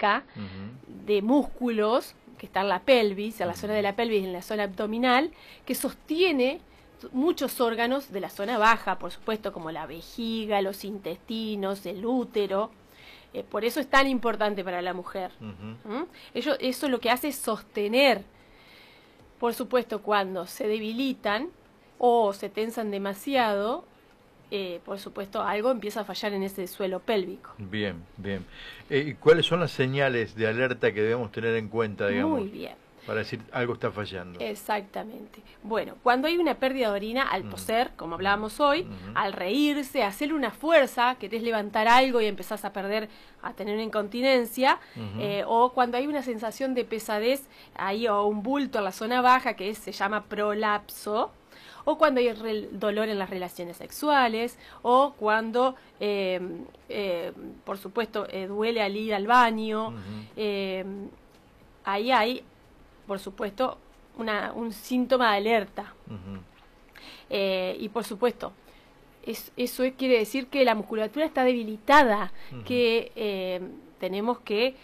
placa de músculos que está en la pelvis, en la zona de la pelvis, en la zona abdominal, que sostiene muchos órganos de la zona baja, por supuesto, como la vejiga, los intestinos, el útero. Por eso es tan importante para la mujer. Eso lo que hace es sostener. Por supuesto, cuando se debilitan o se tensan demasiado, por supuesto, algo empieza a fallar en ese suelo pélvico. Bien, bien. ¿Y cuáles son las señales de alerta que debemos tener en cuenta, digamos? Muy bien. Para decir algo está fallando. Exactamente. Bueno, cuando hay una pérdida de orina, al toser, como hablábamos hoy, al reírse, hacerle una fuerza, querés levantar algo y empezás a tener una incontinencia, o cuando hay una sensación de pesadez, ahí o un bulto en la zona baja, que se llama prolapso, o cuando hay dolor en las relaciones sexuales, o cuando, por supuesto, duele al ir al baño, ahí hay, por supuesto, un síntoma de alerta. Y por supuesto, eso quiere decir que la musculatura está debilitada, que tenemos que,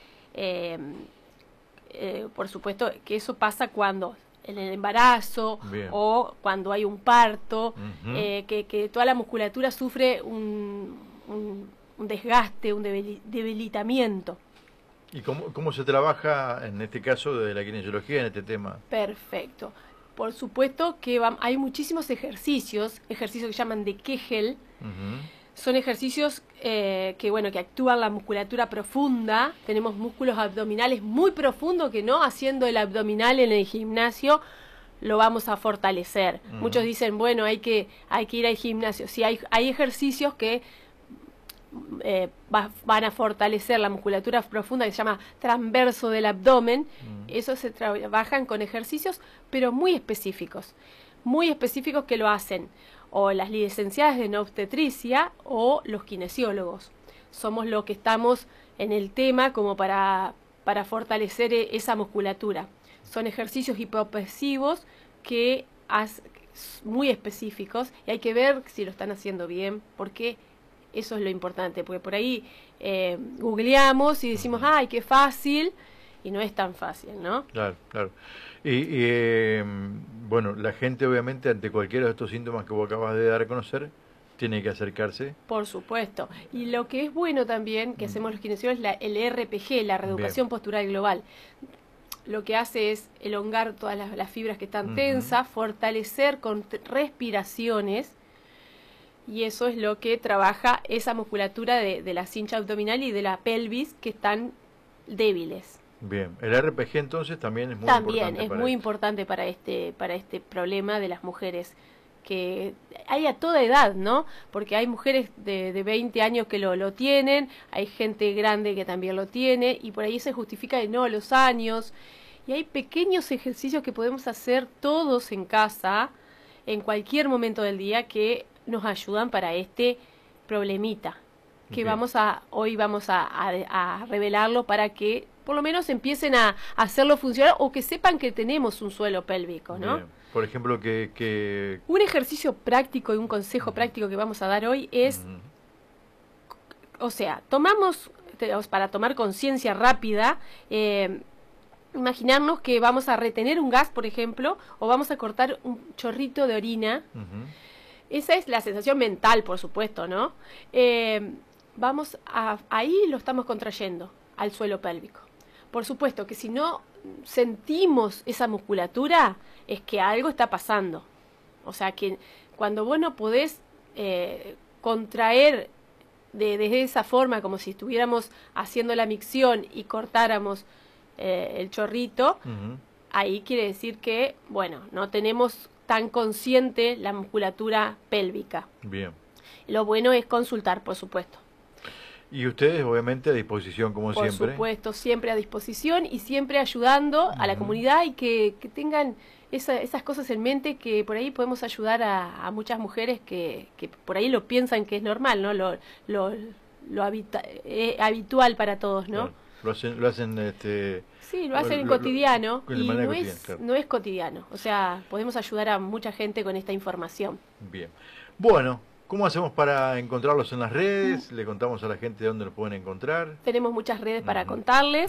por supuesto, que eso pasa cuando en el embarazo o cuando hay un parto, que toda la musculatura sufre un desgaste, un debilitamiento. ¿Y cómo se trabaja en este caso de la kinesiología en este tema? Perfecto. Por supuesto que hay muchísimos ejercicios que llaman de Kegel. Son ejercicios que actúan la musculatura profunda. Tenemos músculos abdominales muy profundos que no haciendo el abdominal en el gimnasio lo vamos a fortalecer. Muchos dicen, bueno, hay que ir al gimnasio. Sí, hay ejercicios que van a fortalecer la musculatura profunda, que se llama transverso del abdomen. Eso se trabajan con ejercicios, pero muy específicos que lo hacen o las licenciadas en obstetricia o los kinesiólogos. Somos los que estamos en el tema como para fortalecer esa musculatura. Son ejercicios hipopresivos que muy específicos, y hay que ver si lo están haciendo bien, porque eso es lo importante, porque por ahí googleamos y decimos, ¡ay, qué fácil! Y no es tan fácil, ¿no? Claro, claro. Y bueno, la gente obviamente ante cualquiera de estos síntomas que vos acabas de dar a conocer, tiene que acercarse. Por supuesto. Y lo que es bueno también, que hacemos los kinesiólogos, es el RPG, la reeducación postural global. Lo que hace es elongar todas las fibras que están tensas, fortalecer con respiraciones, y eso es lo que trabaja esa musculatura de la cincha abdominal y de la pelvis que están débiles. Bien, el RPG entonces también es muy importante. También es muy importante para este problema de las mujeres, que hay a toda edad, ¿no? Porque hay mujeres de 20 años que lo tienen, hay gente grande que también lo tiene, y por ahí se justifica de no los años. Y hay pequeños ejercicios que podemos hacer todos en casa, en cualquier momento del día, que nos ayudan para este problemita, que hoy vamos a revelarlo para que por lo menos empiecen a hacerlo funcionar, o que sepan que tenemos un suelo pélvico, ¿no? Bien. Por ejemplo, un ejercicio práctico y un consejo práctico que vamos a dar hoy es, o sea, para tomar conciencia rápida, imaginarnos que vamos a retener un gas, por ejemplo, o vamos a cortar un chorrito de orina. Esa es la sensación mental, por supuesto, ¿no? Ahí lo estamos contrayendo al suelo pélvico. Por supuesto que si no sentimos esa musculatura, es que algo está pasando. O sea que cuando vos no podés contraer de esa forma, como si estuviéramos haciendo la micción y cortáramos el chorrito, ahí quiere decir que, bueno, no tenemos tan consciente la musculatura pélvica. Bien. Lo bueno es consultar, por supuesto. Y ustedes, obviamente, a disposición, como siempre. Por supuesto, siempre a disposición y siempre ayudando a la comunidad, y que tengan esas cosas en mente, que por ahí podemos ayudar a muchas mujeres que por ahí lo piensan que es normal, ¿no? Lo habitual para todos, ¿no? Claro. Lo hacen sí, lo hacen en cotidiano, y no es cotidiano. O sea, podemos ayudar a mucha gente con esta información. Bien. Bueno, ¿cómo hacemos para encontrarlos en las redes? Le contamos a la gente dónde los pueden encontrar. Tenemos muchas redes para contarles.